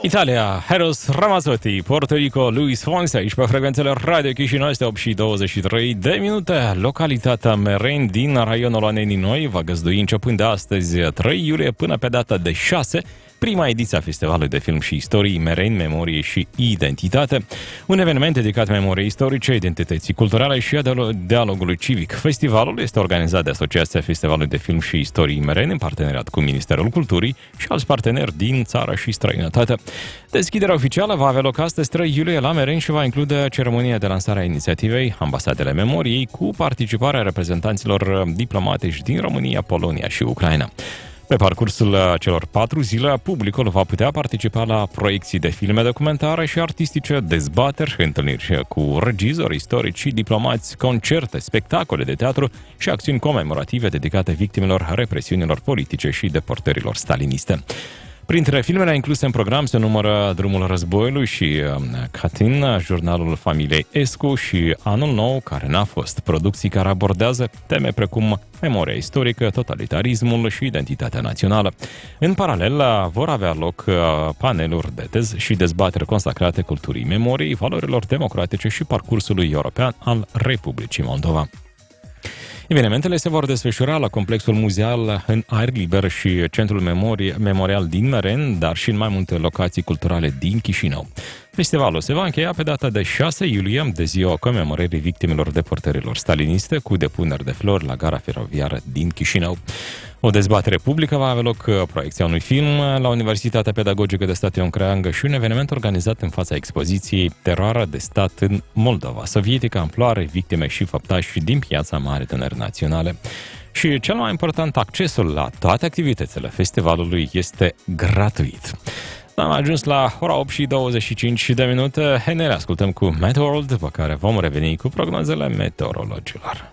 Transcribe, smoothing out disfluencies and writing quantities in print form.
Italia, Eros Ramazzotti, Puerto Rico, Luis Fonsi, aici pe frecvențele Radio Chișinău, este 8 și 23 de minute. Localitatea Meren din raionul Anenii Noi va găzdui începând de astăzi, 3 iulie, până pe data de 6, prima ediție a Festivalului de Film și Istorii Meren, Memorie și Identitate, un eveniment dedicat memoriei istorice, identității culturale și dialogului civic. Festivalul este organizat de Asociația Festivalului de Film și Istorii Meren în parteneriat cu Ministerul Culturii și alți parteneri din țară și străinătate. Deschiderea oficială va avea loc astăzi, 3 iulie, la Meren și va include ceremonia de lansare a inițiativei Ambasadele Memoriei, cu participarea reprezentanților diplomatici din România, Polonia și Ucraina. Pe parcursul celor 4 zile, publicul va putea participa la proiecții de filme documentare și artistice, dezbateri, întâlniri cu regizori istorici, diplomați, concerte, spectacole de teatru și acțiuni comemorative dedicate victimelor represiunilor politice și deportărilor staliniste. Printre filmele incluse în program se numără Drumul Războiului și Catin, Jurnalul Familiei Escu și Anul Nou care n-a fost, producții care abordează teme precum memoria istorică, totalitarismul și identitatea națională. În paralel, vor avea loc paneluri de tez și dezbateri consacrate culturii memoriei, valorilor democratice și parcursului european al Republicii Moldova. Evenimentele se vor desfășura la complexul muzeal în aer liber și centrul memorial din Meren, dar și în mai multe locații culturale din Chișinău. Festivalul se va încheia pe data de 6 iulie, de ziua comemorării victimelor deportărilor staliniste, cu depuneri de flori la gara feroviară din Chișinău. O dezbatere publică va avea loc, proiecția unui film la Universitatea Pedagogică de Stat Ion Creangă și un eveniment organizat în fața expoziției Teroarea de stat în Moldova sovietică, amploare, victime și făptași din Piața Mare Tânări Naționale. Și cel mai important, accesul la toate activitățile festivalului este gratuit. Am ajuns la ora 8 și 25 de minute. Ne ascultăm cu Meteorworld, după care vom reveni cu prognozele meteorologilor.